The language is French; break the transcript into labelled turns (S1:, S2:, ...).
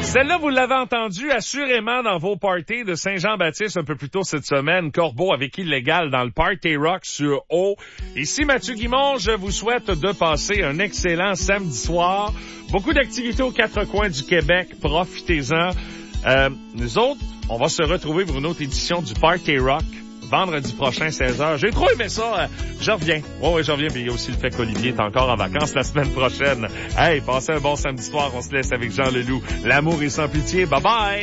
S1: Celle-là, vous l'avez entendue assurément dans vos parties de Saint-Jean-Baptiste un peu plus tôt cette semaine. Corbeau avec Illégal dans le Party Rock sur O. Ici Mathieu Guimond, je vous souhaite de passer un excellent samedi soir. Beaucoup d'activités aux quatre coins du Québec. Profitez-en. Nous autres, on va se retrouver pour une autre édition du Party Rock. Vendredi prochain, 16h. J'ai trop aimé ça. Je reviens. Oui, je reviens. Puis il y a aussi le fait qu'Olivier est encore en vacances la semaine prochaine. Hey, passez un bon samedi soir. On se laisse avec Jean Leloup. L'amour est sans pitié. Bye bye.